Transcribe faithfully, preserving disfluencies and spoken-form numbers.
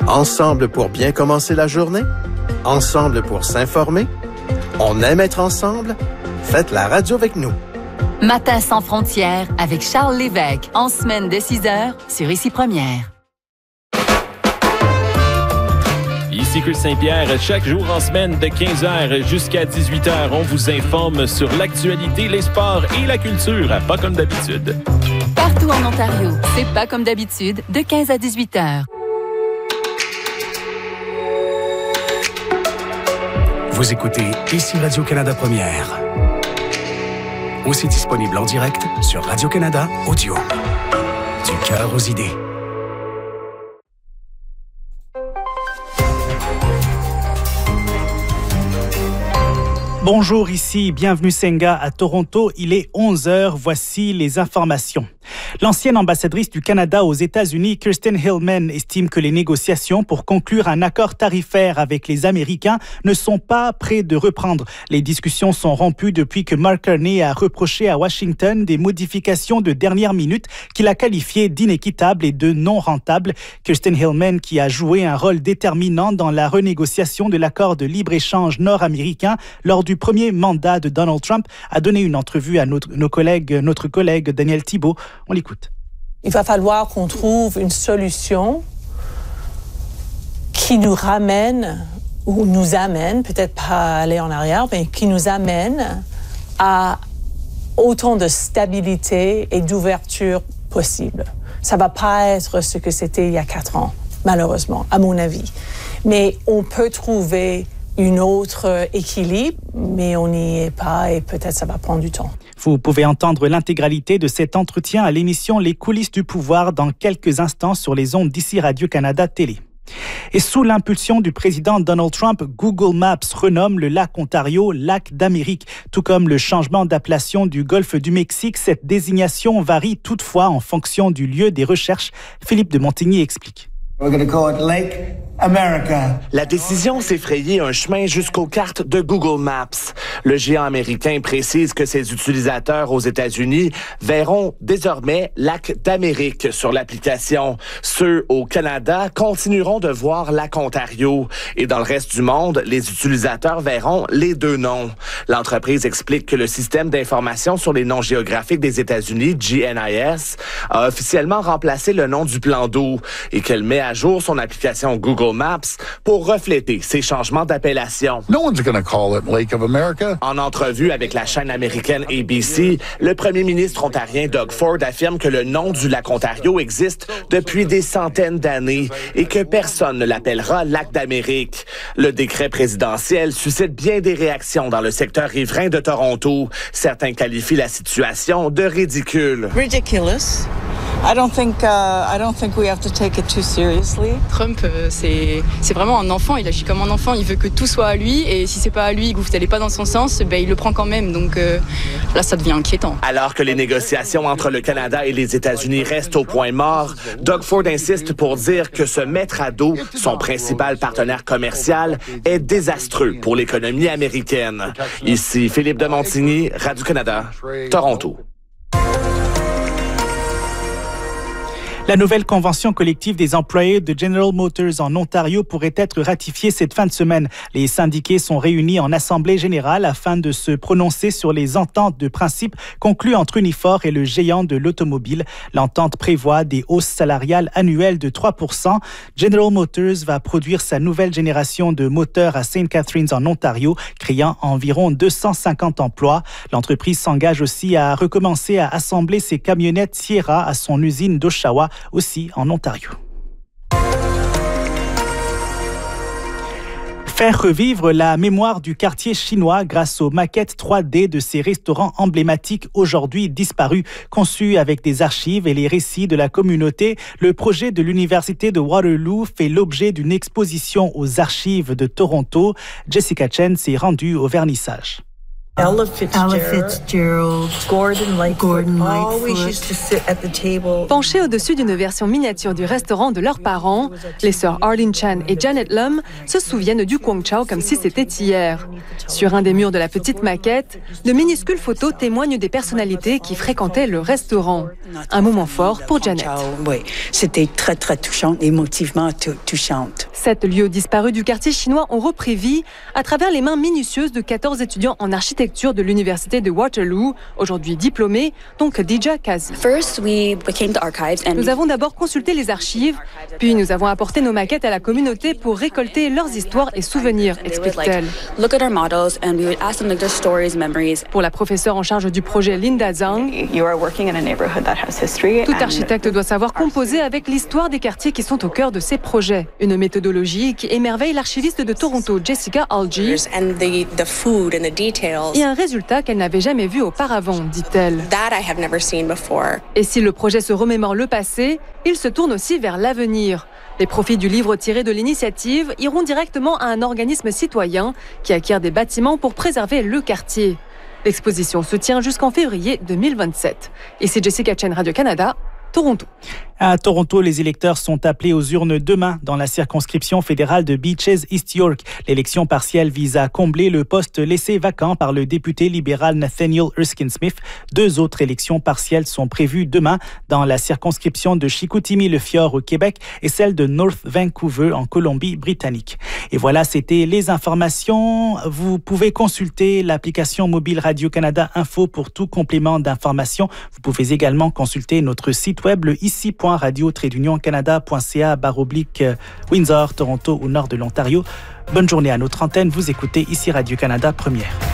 Ensemble pour bien commencer la journée? Ensemble pour s'informer? On aime être ensemble? Faites la radio avec nous. Matin sans frontières avec Charles Lévesque, en semaine dès six heures sur Ici Première. Ici Chris Saint-Pierre, chaque jour en semaine de quinze heures jusqu'à dix-huit heures, on vous informe sur l'actualité, les sports et la culture, pas comme d'habitude. Partout en Ontario, c'est pas comme d'habitude, de quinze à dix-huit heures. Vous écoutez Ici Radio-Canada Première. Aussi disponible en direct sur Radio-Canada Audio. Du cœur aux idées. Bonjour, ici, bienvenue Senga à Toronto. Il est onze heures, voici les informations. L'ancienne ambassadrice du Canada aux États-Unis, Kirsten Hillman, estime que les négociations pour conclure un accord tarifaire avec les Américains ne sont pas près de reprendre. Les discussions sont rompues depuis que Mark Carney a reproché à Washington des modifications de dernière minute qu'il a qualifiées d'inéquitables et de non rentables. Kirsten Hillman, qui a joué un rôle déterminant dans la renégociation de l'accord de libre-échange nord-américain lors du premier mandat de Donald Trump, a donné une entrevue à notre, nos collègues, notre collègue Daniel Thibault. On l'écoute. Il va falloir qu'on trouve une solution qui nous ramène, ou nous amène, peut-être pas aller en arrière, mais qui nous amène à autant de stabilité et d'ouverture possible. Ça va pas être ce que c'était il y a quatre ans, malheureusement, à mon avis. Mais on peut trouver un autre équilibre, mais on n'y est pas et peut-être ça va prendre du temps. Vous pouvez entendre l'intégralité de cet entretien à l'émission Les coulisses du pouvoir dans quelques instants sur les ondes d'Ici Radio-Canada Télé. Et sous l'impulsion du président Donald Trump, Google Maps renomme le lac Ontario lac d'Amérique. Tout comme le changement d'appellation du golfe du Mexique, cette désignation varie toutefois en fonction du lieu des recherches. Philippe de Montigny explique. We're going to call it Lake America. La décision s'est frayée un chemin jusqu'aux cartes de Google Maps. Le géant américain précise que ses utilisateurs aux États-Unis verront désormais Lac d'Amérique sur l'application. Ceux au Canada continueront de voir Lac Ontario. Et dans le reste du monde, les utilisateurs verront les deux noms. L'entreprise explique que le système d'information sur les noms géographiques des États-Unis, G N I S, a officiellement remplacé le nom du plan d'eau et qu'elle met à jour son application Google Maps pour refléter ces changements d'appellation. No one's going to call it Lake of America. En entrevue avec la chaîne américaine A B C, le premier ministre ontarien Doug Ford affirme que le nom du lac Ontario existe depuis des centaines d'années et que personne ne l'appellera lac d'Amérique. Le décret présidentiel suscite bien des réactions dans le secteur riverain de Toronto. Certains qualifient la situation de ridicule. Ridiculous. I don't think uh, I don't think we have to take it too seriously. Trump, euh, c'est c'est vraiment un enfant. Il agit comme un enfant. Il veut que tout soit à lui, et si c'est pas à lui, que vous n'allez pas dans son sens, ben il le prend quand même. Donc euh, là, ça devient inquiétant. Alors que les négociations entre le Canada et les États-Unis restent au point mort, Doug Ford insiste pour dire que se mettre à dos son principal partenaire commercial est désastreux pour l'économie américaine. Ici Philippe de Montigny, Radio-Canada, Toronto. La nouvelle convention collective des employés de General Motors en Ontario pourrait être ratifiée cette fin de semaine. Les syndiqués sont réunis en assemblée générale afin de se prononcer sur les ententes de principe conclues entre Unifor et le géant de l'automobile. L'entente prévoit des hausses salariales annuelles de trois pour cent. General Motors va produire sa nouvelle génération de moteurs à Saint Catharines en Ontario, créant environ deux cent cinquante emplois. L'entreprise s'engage aussi à recommencer à assembler ses camionnettes Sierra à son usine d'Oshawa, aussi en Ontario. Faire revivre la mémoire du quartier chinois grâce aux maquettes trois D de ces restaurants emblématiques aujourd'hui disparus. Conçus avec des archives et les récits de la communauté, le projet de l'Université de Waterloo fait l'objet d'une exposition aux archives de Toronto. Jessica Chen s'est rendue au vernissage. Ella Fitzgerald, Ella Fitzgerald, Gordon Lightfoot, Gordon always Lightfoot. used to sit at the table. Penchés au-dessus d'une version miniature du restaurant de leurs parents, les sœurs Arlene Chan et Janet Lum se souviennent du Kwang Chao comme si c'était hier. Sur un des murs de la petite maquette, de minuscules photos témoignent des personnalités qui fréquentaient le restaurant. Un moment fort pour Janet. Oui, c'était très, très touchant, émotivement touchant. Sept lieux disparus du quartier chinois ont repris vie à travers les mains minutieuses de quatorze étudiants en architecture de l'université de Waterloo, aujourd'hui diplômés, dont Khadija Kazi. Nous avons d'abord consulté les archives, puis nous avons apporté nos maquettes à la communauté pour récolter leurs histoires et souvenirs, explique-t-elle. Pour la professeure en charge du projet Linda Zhang, tout architecte doit savoir composer avec l'histoire des quartiers qui sont au cœur de ses projets. Une méthodologie qui émerveille l'archiviste de Toronto, Jessica Algie, et un résultat qu'elle n'avait jamais vu auparavant, dit-elle. Et si le projet se remémore le passé, il se tourne aussi vers l'avenir. Les profits du livre tiré de l'initiative iront directement à un organisme citoyen qui acquiert des bâtiments pour préserver le quartier. L'exposition se tient jusqu'en février deux mille vingt-sept. Ici Jessica Chen, Radio-Canada, Toronto. À Toronto, les électeurs sont appelés aux urnes demain dans la circonscription fédérale de Beaches East York. L'élection partielle vise à combler le poste laissé vacant par le député libéral Nathaniel Erskine-Smith. Deux autres élections partielles sont prévues demain dans la circonscription de Chicoutimi-le-Fjord au Québec et celle de North Vancouver en Colombie-Britannique. Et voilà, c'était les informations. Vous pouvez consulter l'application mobile Radio-Canada Info pour tout complément d'information. Vous pouvez également consulter notre site web, le ici point radio tiret union canada point c a barre oblique Windsor, Toronto au nord de l'Ontario. Bonne journée à notre antenne. Vous écoutez ici Radio-Canada Première.